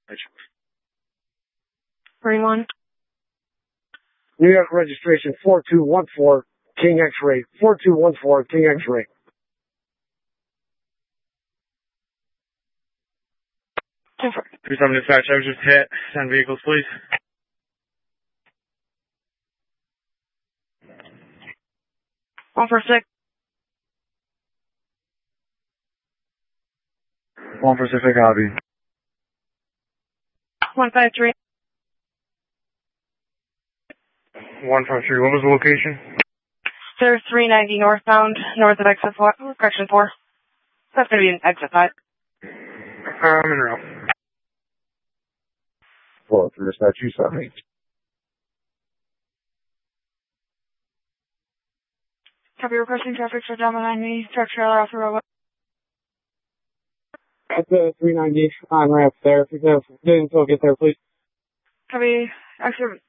31. New York registration 4214 King X-Ray. 4214 King X-Ray. 37 dispatch, I was just hit. Send vehicles, please. One for 6. 1 Pacific, copy. 153. 153, what was the location? There's 390 northbound, north of exit 4, correction 4. That's going to be an exit 5. I'm en route. Well, for dispatch, you saw me. Copy, requesting traffic shut down behind me. Truck trailer off the roadway. At the 390 on ramp there. If you didn't still get there, please. Copy, exit